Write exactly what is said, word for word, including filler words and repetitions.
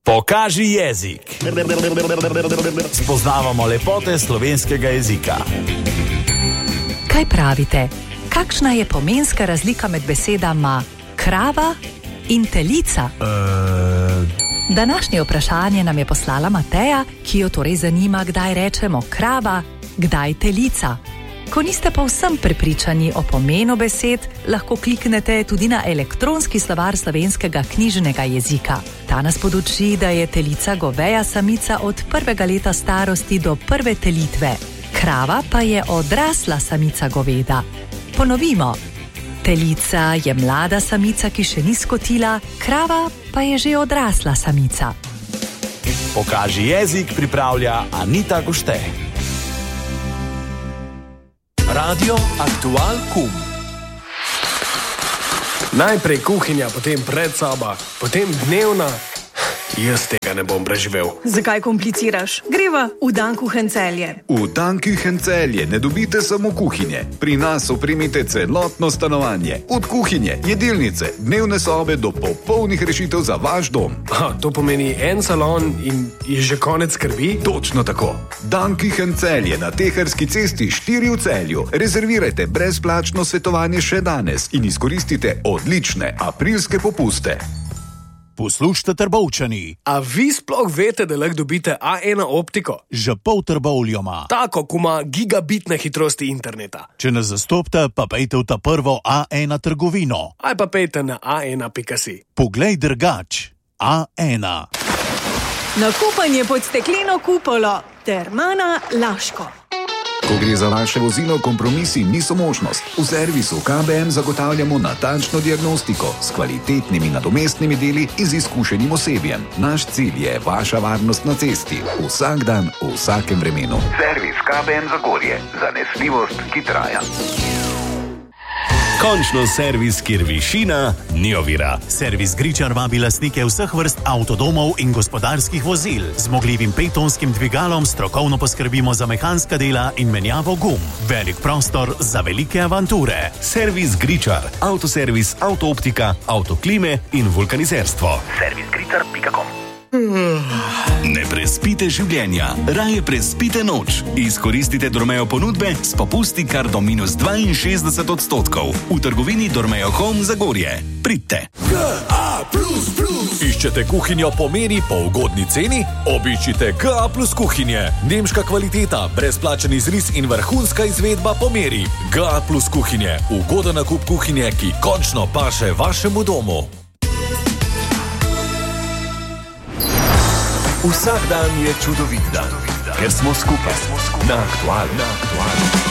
Pokaži jezik. Spoznavamo lepote slovenskega jezika. Kaj pravite? Kakšna je pomenska razlika med besedama krava in telica? Uh... Današnje vprašanje nam je poslala Mateja, ki jo torej zanima, kdaj rečemo krava, kdaj telica. Ko niste povsem prepričani o pomenu besed, lahko kliknete tudi na elektronski slovar slovenskega knjižnega jezika. Ta nas poduči, da je telica goveja samica od prvega leta starosti do prve telitve. Krava pa je odrasla samica goveda. Ponovimo. Telica je mlada samica, ki še ni skotila, krava pa je že odrasla samica. Pokaži jezik pripravlja Anita Košte. Radio Aktual Kum. Najprej kuhinja, potem predsoba, potem dnevna. Jaz tega ne bom preživel. Zakaj kompliciraš? Greva v Dan Kuchen Celje. V Dan Kuchen Celje ne dobite samo kuhinje. Pri nas opremite celotno stanovanje. Od kuhinje, jedilnice, dnevne sobe do popolnih rešitev za vaš dom. Ha, to pomeni en salon in je že konec skrbi? Točno tako. Dan Kuchen Celje na Teharski cesti štiri v Celju. Rezervirajte brezplačno svetovanje še danes in izkoristite odlične aprilske popuste. Poslušajte, Trbovčani. A vi sploh veste, da lahko dobite A ena optiko? Že pol Trbovljo ima. Tako, ko ima gigabitne hitrosti interneta. Če nas zastopite, pa pejte v ta prvo A ena trgovino. Aj pa pejte na a ena pika si. Poglej drugač. A ena. Nakupanje pod stekleno kupolo. Termana Laško. Ko gre za vaše vozilo, kompromisi niso možnost. V servisu K B M zagotavljamo natančno diagnostiko s kvalitetnimi nadomestnimi deli in z izkušenim osebjem. Naš cilj je vaša varnost na cesti. Vsak dan, v vsakem vremenu. Servis K B M Zagorje. Zanesljivost, ki traja. Končno servis, kjer višina ni ovira. Servis Gričar vabi lastnike vseh vrst avtodomov in gospodarskih vozil. Z zmogljivim petonskim dvigalom strokovno poskrbimo za mehanska dela in menjavo gum. Velik prostor za velike avanture. Servis Gričar. Avtoservis, avtooptika, avtoklime in vulkanizerstvo. servis gričar pika com. Ne prespite življenja, raje prespite noč. Izkoristite Dormeo ponudbe s popusti kar do minus dvainšestdeset odstotkov. V trgovini Dormeo Home Zagorje. Pridite. G A plus plus. Iščete kuhinjo po meri po ugodni ceni? Obiščite G A plus kuhinje. Nemška kvaliteta, brezplačen izris in vrhunska izvedba po meri. G A plus kuhinje. Ugoden nakup kuhinje, ki končno paše vašemu domu. Vsak dan je čudovit dan, ker smo skupaj na Aktualu.